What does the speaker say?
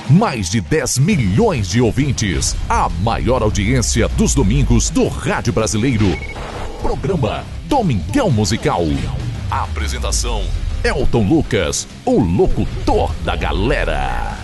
Mais de 10 milhões de ouvintes. A maior audiência dos domingos do rádio brasileiro. Programa Domingão Musical. Apresentação: Elton Lucas, o locutor da galera.